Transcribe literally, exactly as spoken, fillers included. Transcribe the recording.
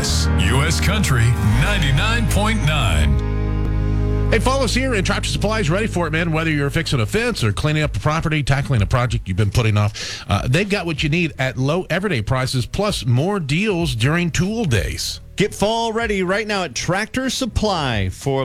S, U S Country ninety-nine point nine. Hey, follow us here, and Tractor Supply is ready for it, man. Whether you're fixing a fence or cleaning up a property, tackling a project you've been putting off, uh, they've got what you need at low everyday prices, plus more deals during tool days. Get fall ready right now at Tractor Supply for